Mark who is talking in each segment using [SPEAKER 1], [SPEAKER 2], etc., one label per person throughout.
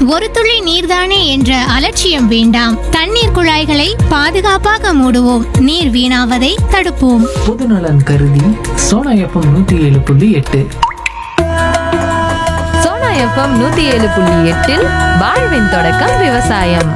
[SPEAKER 1] ஒரு துளி நீர்தானே என்ற அலட்சியம் வேண்டாம். தண்ணீர் குழாய்களை பாதுகாப்பாக மூடுவோம். நீர் வீணாவதை தடுப்போம்.
[SPEAKER 2] பொதுநலன் கருதி சோனா எஃப்எம் 107.8.
[SPEAKER 3] சோனா எஃப்எம் 107.8 வாழ்வின் தொடக்கம் விவசாயம்.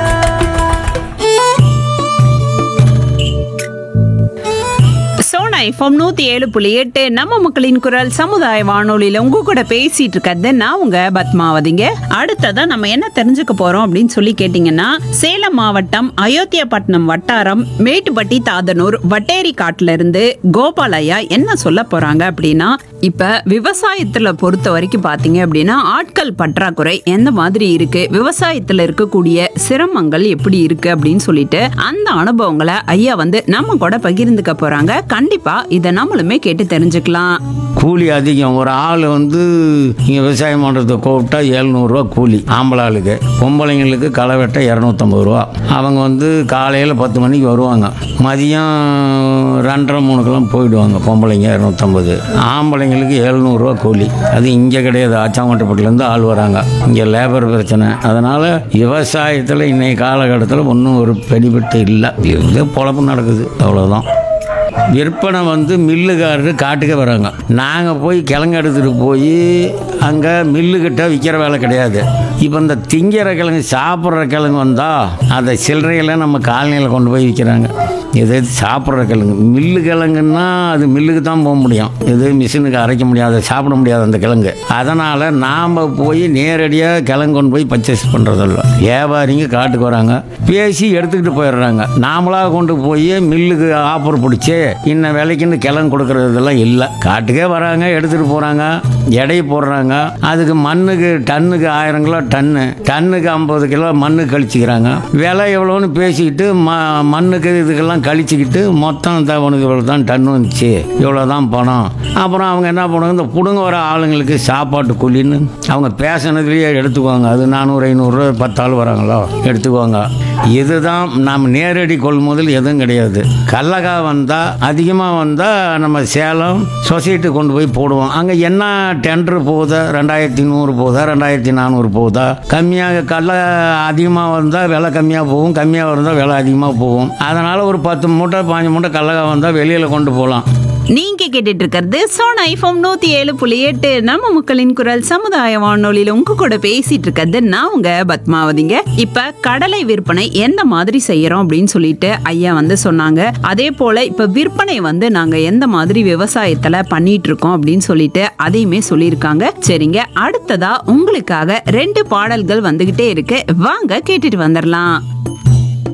[SPEAKER 4] சோனா எஃப்எம் 107.8 நம்ம மக்களின் குரல் சமுதாய வானொலியில உங்க கூட பேசிட்டு இருக்கிறது நான் உங்க பத்மாவதிங்க. அடுத்ததா நம்ம என்ன தெரிஞ்சுக்க போறோம் அப்படின்னு சொல்லி கேட்டீங்கன்னா, சேலம் மாவட்டம் அயோத்தியாபட்டினம் வட்டாரம் மேட்டுப்பட்டி தாதனூர் வட்டேரி காட்டுல இருந்து கோபாலையா என்ன சொல்ல போறாங்க அப்படின்னா, இப்ப விவசாயத்துல பொறுத்த வரைக்கும் பாத்தீங்க அப்படின்னா ஆட்கள் பற்றாக்குறை எந்த மாதிரி இருக்கு, விவசாயத்துல இருக்கக்கூடிய சிரமங்கள் எப்படி இருக்கு அப்படின்னு சொல்லிட்டு அந்த அனுபவங்களை ஐயா வந்து நம்ம கூட பகிர்ந்துக்க போறாங்க. கண்டிப்பா இதை நம்மளுமே கேட்டு தெரிஞ்சுக்கலாம்.
[SPEAKER 5] கூலி அதிகம். ஒரு ஆள் வந்து இங்கே விவசாயம் பண்ணுறதை கூப்பிட்டா 700 ரூபா கூலி ஆம்பளை ஆளுக்கு. பொம்பளைங்களுக்கு களை வெட்ட 250 ரூபா. அவங்க வந்து காலையில் 10 மணிக்கு வருவாங்க, மதியம் 2:30-3க்கெல்லாம் போயிடுவாங்க. பொம்பளைங்க 250, ஆம்பளைங்களுக்கு 700 ரூபா கூலி. அது இங்கே கிடையாது, ஆச்சாங்கோட்டைப்பட்டிலேருந்து ஆள் வராங்க. இங்கே லேபர் பிரச்சனை. அதனால் விவசாயத்தில் இன்னைக்கு காலகட்டத்தில் ஒன்றும் ஒரு பெனிஃபிட் இல்லை. இது பொழப்பு நடக்குது, அவ்வளோதான். விற்பனை வந்து மில்லுக்காரரு காட்டுக்கே வராங்க. நாங்கள் போய் கிழங்கு எடுத்துகிட்டு போய் அங்கே மில்லுக்கிட்ட விற்கிற வேலை கிடையாது. இப்போ இந்த திங்கிற கிழங்கு சாப்பிட்ற கிழங்கு வந்தால் அதை சில்லறையில் நம்ம காலனியில் கொண்டு போய் விற்கிறாங்க. எது சாப்பிட்ற கிழங்கு, மில்லு கிழங்குன்னா அது மில்லுக்கு தான் போக முடியும், எது மிஷினுக்கு அரைக்க முடியாது, சாப்பிட முடியாது அந்த கிழங்கு. அதனால் நாம் போய் நேரடியாக கிழங்கு கொண்டு போய் பர்ச்சேஸ் பண்ணுறதில்ல. வியாபாரிங்க காட்டுக்கு வராங்க, பேசி எடுத்துக்கிட்டு போயிடுறாங்க. நாமளாக கொண்டு போய் மில்லுக்கு ஆஃபர் பிடிச்சி இன்ன விலைக்குன்னு கிழங்கு கொடுக்கறதெல்லாம் இல்லை. காட்டுக்கே வராங்க, எடுத்துகிட்டு போகிறாங்க, எடை போடுறாங்க. அதுக்கு மண்ணுக்கு டன்னுக்கு 1000 கிலோ டன்னுக்கு 50 கிலோ மண்ணு கழிச்சிக்கிறாங்க. விலை எவ்வளோன்னு பேசிக்கிட்டு மண்ணுக்கு இதுக்கெல்லாம் கழிச்சிக்கிட்டு மொத்தம் உனக்கு இவ்வளோ தான் டன் வந்துச்சு, இவ்வளோ தான் பணம். அப்புறம் அவங்க என்ன பண்ணுவாங்க, இந்த பிடுங்க வர ஆளுங்களுக்கு சாப்பாட்டு கூலின்னு அவங்க பேசினதுலேயே எடுத்துக்குவாங்க. அது 400-500 ரூபா 10 ஆள் வராங்களோ எடுத்துக்குவாங்க. இதுதான் நம்ம நேரடி கொள்முதல் எதுவும் கிடையாது. கடலக்காய் வந்தால் அதிகமாக வந்தால் நம்ம சேலம் சொசைட்டி கொண்டு போய் போடுவோம். அங்கே என்ன டெண்டர் போகுதா, 2100 போகுதா, 2400 போகுதா. கம்மியாக கடலை அதிகமாக வந்தால் விலை கம்மியாக போகும், கம்மியாக இருந்தால் விலை அதிகமாக போகும். அதனால் ஒரு 10 மூட்டை 5 மூட்டை கடலக்காய் வந்தால் வெளியில் கொண்டு போகலாம்.
[SPEAKER 4] நீங்க கேட்டுட்டு இருக்கிறது சோனா எஃப்எம் 107.8 நம்ம மக்களின் குரல் சமுதாய வானொலியில உங்க கூட பேசிட்டு இருக்கிறது நான் உங்க பத்மாவதிங்க. இப்ப கடலை விற்பனை எந்த மாதிரி செய்யறோம் அப்படின்னு சொல்லிட்டு ஐயா வந்து சொன்னாங்க. அதே போல இப்ப விற்பனை வந்து நாங்க எந்த மாதிரி விவசாயத்துல பண்ணிட்டு இருக்கோம் அப்படின்னு சொல்லிட்டு அதையுமே சொல்லியிருக்காங்க. சரிங்க, அடுத்ததா உங்களுக்காக 2 பாடல்கள் வந்துகிட்டே இருக்கு, வாங்க கேட்டுட்டு வந்துடலாம்.